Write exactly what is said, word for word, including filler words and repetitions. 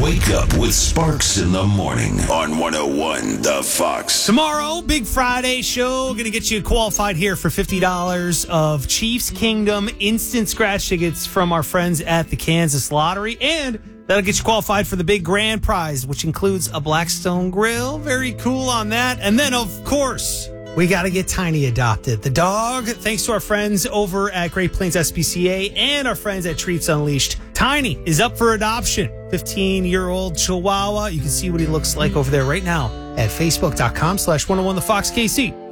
Wake up with Sparks in the morning on one oh one The Fox. Tomorrow, Big Friday show. Going to get you qualified here for fifty dollars of Chiefs Kingdom instant scratch tickets from our friends at the Kansas Lottery. And that'll get you qualified for the big grand prize, which includes a Blackstone grill. Very cool on that. And then, of course, we got to get Tiny adopted. The dog, thanks to our friends over at Great Plains S P C A and our friends at Treats Unleashed, Tiny is up for adoption. fifteen-year-old Chihuahua. You can see what he looks like over there right now at facebook.com slash 101 The Fox KC.